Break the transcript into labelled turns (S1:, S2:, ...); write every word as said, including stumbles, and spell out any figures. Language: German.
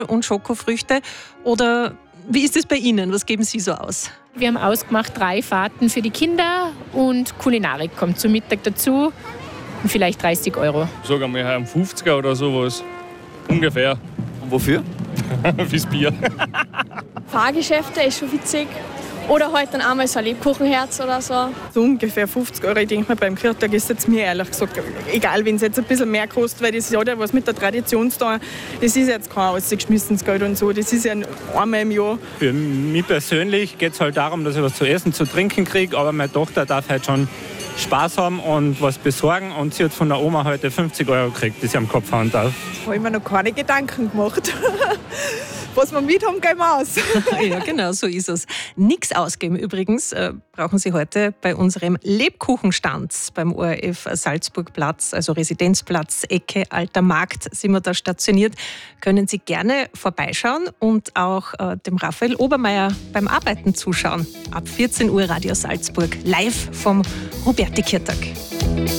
S1: und Schokofrüchte. Oder wie ist es bei Ihnen? Was geben Sie so aus?
S2: Wir haben ausgemacht drei Fahrten für die Kinder und Kulinarik kommt zum Mittag dazu. Und vielleicht dreißig Euro.
S3: Sagen wir einen fünfziger oder sowas. Ungefähr.
S4: Und wofür?
S3: Fürs Bier.
S5: Fahrgeschäfte ist schon witzig. Oder halt dann einmal so ein Lebkuchenherz oder so.
S6: So ungefähr fünfzig Euro. Ich denke mal, beim Kirchtag ist es mir ehrlich gesagt egal, wenn es jetzt ein bisschen mehr kostet, weil das hat ja was mit der Tradition zu tun. Das ist jetzt kein ausgeschmissenes Geld und so. Das ist ja einmal im Jahr.
S7: Für mich persönlich geht es halt darum, dass ich was zu essen, zu trinken kriege. Aber meine Tochter darf halt schon Spaß haben und was besorgen. Und sie hat von der Oma heute fünfzig Euro gekriegt, die sie am Kopf hauen darf.
S6: Habe ich mir noch keine Gedanken gemacht. Was wir mit haben, gehen wir aus.
S1: Ja, genau, so ist es. Nix ausgeben übrigens äh, brauchen Sie heute bei unserem Lebkuchenstand beim O R F Salzburgplatz, also Residenzplatz, Ecke Alter Markt sind wir da stationiert. Können Sie gerne vorbeischauen und auch äh, dem Raphael Obermeier beim Arbeiten zuschauen. Ab vierzehn Uhr Radio Salzburg, live vom Huberti-Kirchtag.